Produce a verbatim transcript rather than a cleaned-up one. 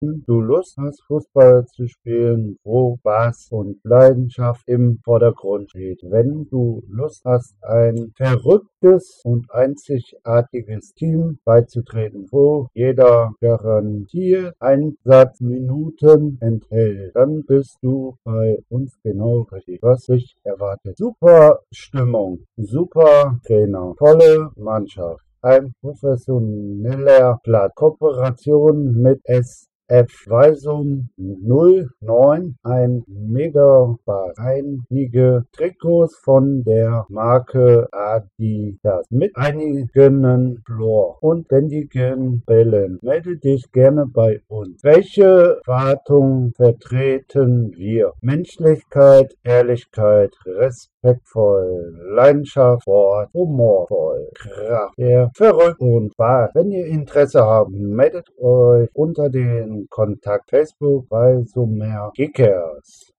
Wenn du Lust hast, Fußball zu spielen, wo Spaß und Leidenschaft im Vordergrund steht. Wenn du Lust hast, ein verrücktes und einzigartiges Team beizutreten, wo jeder garantiert Einsatzminuten enthält, dann bist du bei uns genau richtig. Was dich erwartet. Super Stimmung, super Trainer, tolle Mannschaft. Ein professioneller Platz. Kooperation mit S F Weisum null neun, ein Megabar. Einige Trikots von der Marke Adidas mit einigen Flor und ständigen Bällen. Melde dich gerne bei uns. Welche Erwartungen vertreten wir? Menschlichkeit, Ehrlichkeit, respektvoll, Leidenschaft, Sport, humorvoll, Kraft, der verrückt und wahr. Wenn ihr Interesse habt, meldet euch unter den Kontakt Facebook bei Sumer Kickers.